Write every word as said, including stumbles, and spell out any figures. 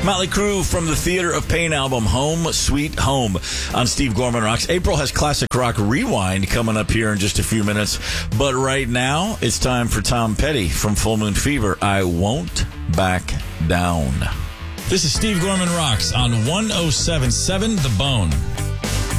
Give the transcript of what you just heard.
Motley Crue from the Theater of Pain album, Home Sweet Home, on Steve Gorman Rocks. April has Classic Rock Rewind coming up here in just a few minutes. But right now, it's time for Tom Petty from Full Moon Fever. I Won't Back Down. This is Steve Gorman Rocks on one oh seven point seven The Bone.